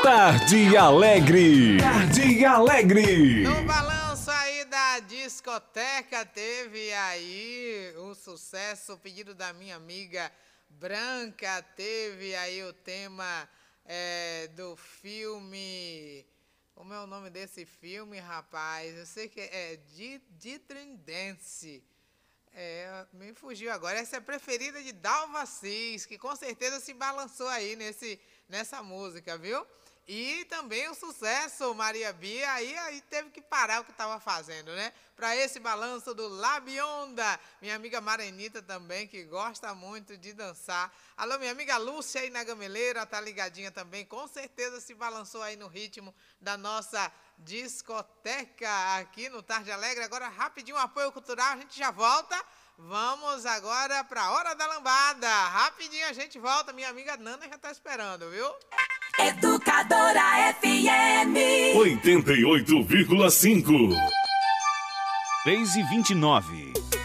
Tarde Alegre. Tarde Alegre. No balanço aí da discoteca teve aí um sucesso, o pedido da minha amiga Branca, teve aí o tema do filme... Como é o nome desse filme, rapaz? Eu sei que é Dream Dance. Me fugiu agora. Essa é a preferida de Dalva Assis, que com certeza se balançou aí nessa música, viu? E também o sucesso, Maria Bia, aí teve que parar o que estava fazendo, né? Para esse balanço do Labionda, minha amiga Marenita também, que gosta muito de dançar. Alô, minha amiga Lúcia aí na Gameleira, tá ligadinha também, com certeza se balançou aí no ritmo da nossa discoteca aqui no Tarde Alegre. Agora, rapidinho, um apoio cultural, a gente já volta. Vamos agora para a Hora da Lambada. Rapidinho a gente volta, minha amiga Nana já está esperando, viu? Educadora FM 88,5. 3h29.